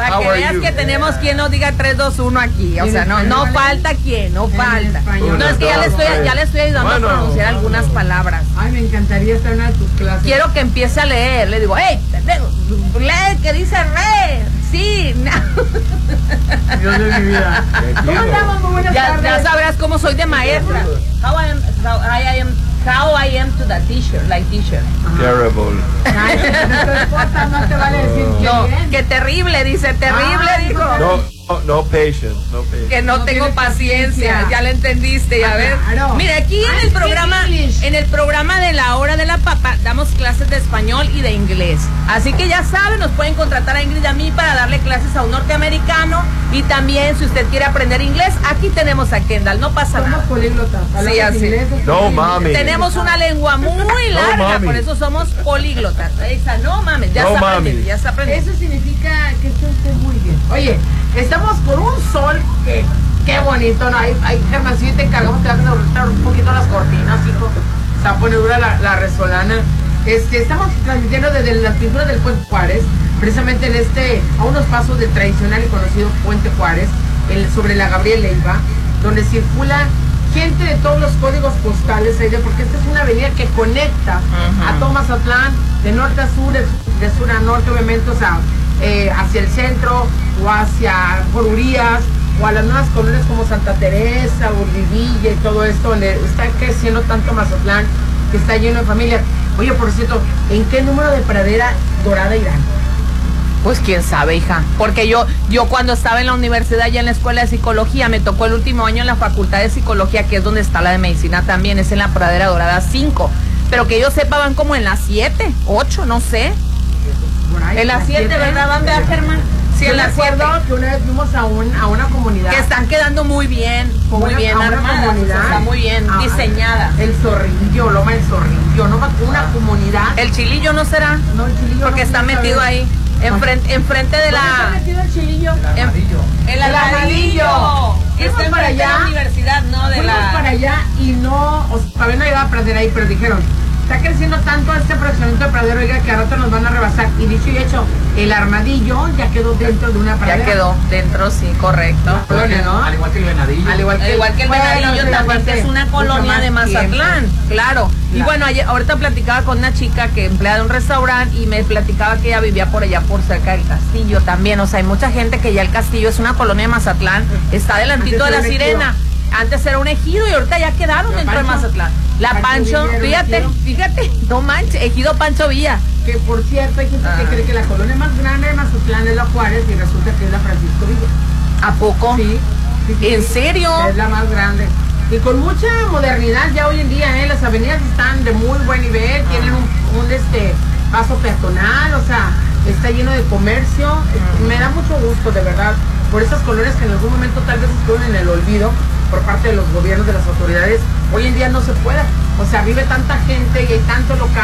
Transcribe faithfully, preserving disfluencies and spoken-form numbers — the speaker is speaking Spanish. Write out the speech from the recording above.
Para que veas que tenemos quien nos diga tres, dos, uno aquí. O sea, no, no falta quien, no falta. No, es que ya le estoy, ya le estoy ayudando bueno, a pronunciar bueno. algunas palabras. Ay, me encantaría estar en una de tus clases. Quiero que empiece a leer. Le digo, hey, lee que dice re. Sí. Dios de mi vida. ¿Cómo andamos? Muy buenas ya, tardes. Ya sabrás cómo soy de maestra. How I am, how I am, how I am to the teacher, like teacher. Terrible. Ay, no te importa, no te vale decir que no, bien. que terrible, dice, terrible, Ay, dijo. No. No, no patience, no patience. Que no, no tengo paciencia, paciencia, ya le entendiste, ya ver. Claro. Mira, aquí en el programa, en el programa de la hora de la papa, damos clases de español y de inglés. Así que ya saben, nos pueden contratar a Ingrid y a mí para darle clases a un norteamericano. Y también, si usted quiere aprender inglés, aquí tenemos a Kendall, no pasa somos nada. Somos políglotas. Sí, así. Inglés, no mami. Tenemos una lengua muy larga, no, por eso somos políglotas. Esa, no mames, ya no, está aprendiendo, ya está aprendiendo. Eso significa que esto esté muy bien. Oye, estamos con un sol que, qué bonito, ¿no? Hay, hay Germán, si te encargamos, te vas a cortar un poquito las cortinas, hijo. Se va a poner dura la, la resolana. Este, estamos transmitiendo desde las pinturas del Puente Juárez, precisamente en este, a unos pasos del tradicional y conocido Puente Juárez, el, sobre la Gabriel Leiva, donde circula gente de todos los códigos postales, porque esta es una avenida que conecta uh-huh. a todo Mazatlán, de norte a sur, de sur a norte, obviamente, o sea, eh, hacia el centro, o hacia Corurías, o a las nuevas colonias como Santa Teresa, Urdivilla y todo esto, donde está creciendo tanto Mazatlán, que está lleno de familias. Oye, por cierto, ¿en qué número de pradera dorada irán? Pues quién sabe, hija, porque yo yo cuando estaba en la universidad, ya en la escuela de psicología, me tocó el último año en la facultad de psicología, que es donde está la de medicina también, es en la pradera dorada cinco, pero que yo sepa van como en la siete, ocho, no sé. En la siete, ¿verdad? ¿Van a Germán? Sí, yo en la recuerdo que una vez fuimos a, un, a una comunidad. Que están quedando muy bien, muy una, bien armadas, comunidad, está muy bien a, diseñada. El Zorrillo, Loma del Zorrillo, ¿no? Una comunidad. ¿El Chilillo no será? No, el Chilillo porque no, está no metido ahí. Enfrente, enfrente de la... ¿Dónde está metido el Chilillo? El Armadillo. El Armadillo. Está para allá. De la universidad, ¿no? De fuimos la... para allá y no... O sea, todavía no llegaba a aprender ahí, pero dijeron... Está creciendo tanto este fraccionamiento de pradero, oiga, que a rato nos van a rebasar. Y dicho y hecho, el Armadillo ya quedó dentro de una pradera. Ya quedó dentro, sí, correcto. Colonia, ¿no? Al igual que el Venadillo. Al igual que, Al igual que el bueno, Venadillo también, que es una colonia de Mazatlán, claro. claro. Y bueno, ayer, ahorita platicaba con una chica que emplea de un restaurante y me platicaba que ella vivía por allá, por cerca del Castillo también. O sea, hay mucha gente que ya el Castillo es una colonia de Mazatlán, está adelantito de la Sirena. Antes era un ejido y ahorita ya quedaron dentro de Mazatlán. La Pancho, Pancho fíjate, fíjate, no manches, ejido Pancho Villa. Que por cierto, hay gente ah. que cree que la colonia más grande de Mazatlán es la Juárez y resulta que es la Francisco Villa. ¿A poco? Sí. sí, sí ¿En sí, serio? Es la más grande. Y con mucha modernidad ya hoy en día, ¿eh? Las avenidas están de muy buen nivel, ah. tienen un, un este paso peatonal, o sea, está lleno de comercio. Ah. Me da mucho gusto, de verdad, por esas colonias que en algún momento tal vez estuvieron en el olvido por parte de los gobiernos, de las autoridades. Hoy en día no se puede, o sea, vive tanta gente y hay tanto local.